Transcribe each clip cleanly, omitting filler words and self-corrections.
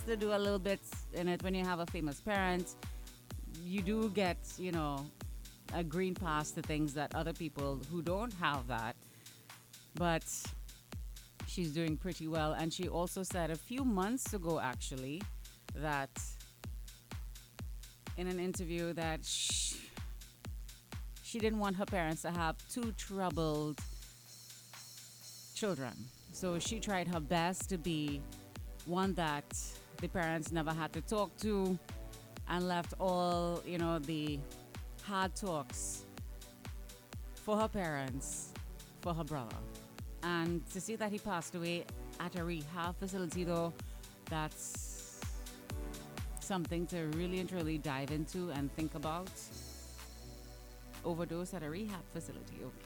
to do a little bit in it when you have a famous parent. You do get, a green pass to things that other people who don't have that. But she's doing pretty well. And she also said a few months ago, actually, that in an interview that she didn't want her parents to have two troubled children. So she tried her best to be one that the parents never had to talk to and left all, the hard talks for her parents, for her brother. And to see that he passed away at a rehab facility, though, that's something to really and truly dive into and think about. Overdose at a rehab facility, okay.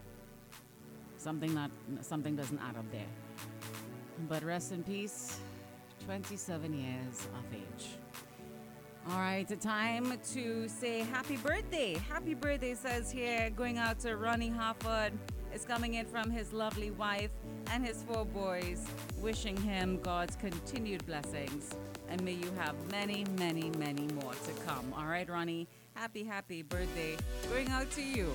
Something doesn't add up there. But rest in peace, 27 years of age. All right, the time to say happy birthday. Happy birthday says here, going out to Ronnie Harford. It's coming in from his lovely wife and his 4 boys, wishing him God's continued blessings. And may you have many, many, many more to come. All right, Ronnie, happy birthday going out to you.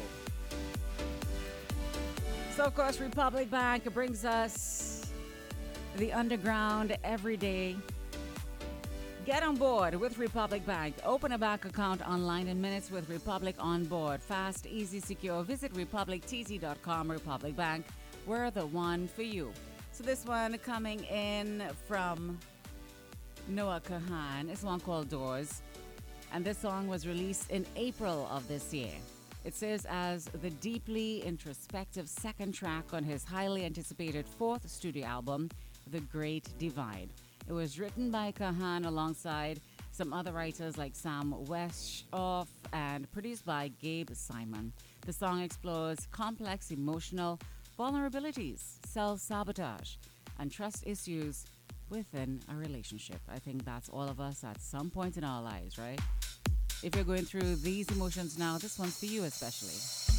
So, of course, Republic Bank brings us the underground every day. Get on board with Republic Bank. Open a bank account online in minutes with Republic on board. Fast, easy, secure. Visit republictz.com. Republic Bank, we're the one for you. So this one coming in from Noah Kahan. It's one called Doors. And this song was released in April of this year. It serves as the deeply introspective second track on his highly anticipated 4th studio album, The Great Divide. It was written by Kahan alongside some other writers like Sam Weshoff and produced by Gabe Simon. The song explores complex emotional vulnerabilities, self-sabotage, and trust issues within a relationship. I think that's all of us at some point in our lives, right? If you're going through these emotions now, this one's for you especially.